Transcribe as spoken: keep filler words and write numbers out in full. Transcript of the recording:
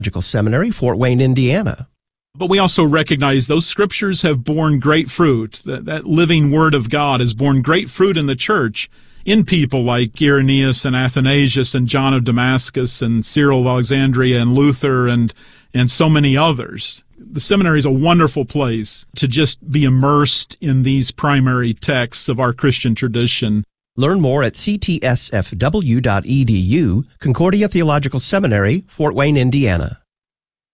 Seminary, Fort Wayne, Indiana. But we also recognize those scriptures have borne great fruit. That, that living Word of God has borne great fruit in the church, in people like Irenaeus and Athanasius and John of Damascus and Cyril of Alexandria and Luther and, and so many others. The seminary is a wonderful place to just be immersed in these primary texts of our Christian tradition. Learn more at c t s f w dot e d u, Concordia Theological Seminary, Fort Wayne, Indiana.